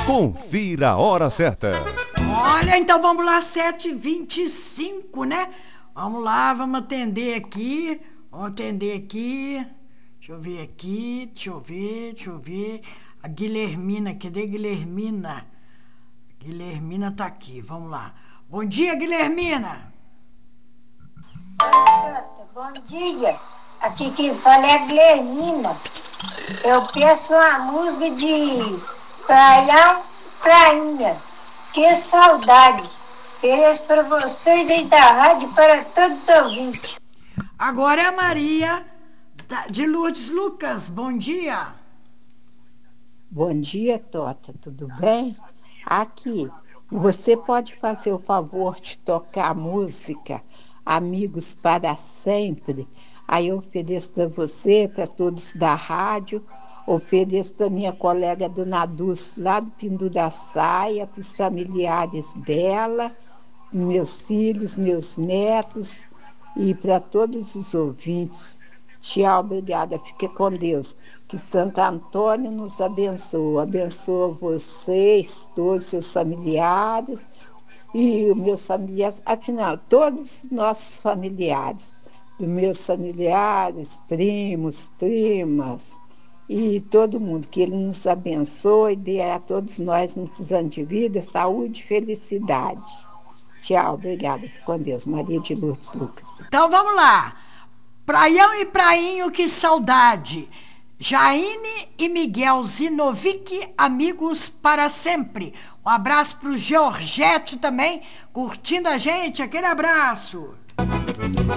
Confira a hora certa. Olha, então vamos lá, 7h25, né? Vamos lá, vamos atender aqui. Vamos atender aqui. Deixa eu ver aqui, deixa eu ver. A Guilhermina, cadê a Guilhermina? Guilhermina tá aqui, vamos lá. Bom dia, Guilhermina. Bom dia, aqui quem fala é a Guilhermina. Eu peço uma música de Praião, Prainha. Que saudade. Ofereço para vocês aí da rádio para todos os ouvintes. Agora é a Maria de Lourdes Lucas. Bom dia. Bom dia, Tota, tudo bem? Aqui, você pode fazer o favor de tocar a música Amigos para Sempre? Aí eu ofereço para você, para todos da rádio, ofereço para minha colega Dona Dulce, lá do Pinduraçaia, para os familiares dela, meus filhos, meus netos e para todos os ouvintes. Tchau, obrigada, fique com Deus. Que Santo Antônio nos abençoe. Abençoa vocês, todos os seus familiares e os meus familiares, afinal, todos os nossos familiares, os meus familiares, primos, primas e todo mundo, que Ele nos abençoe e dê a todos nós, muitos anos de vida, saúde e felicidade. Tchau, obrigada, fique com Deus. Maria de Lourdes Lucas. Então vamos lá. Praião e Prainho, que saudade. Jaine e Miguel Zinovic, amigos para sempre. Um abraço para o Georgette também, curtindo a gente. Aquele abraço.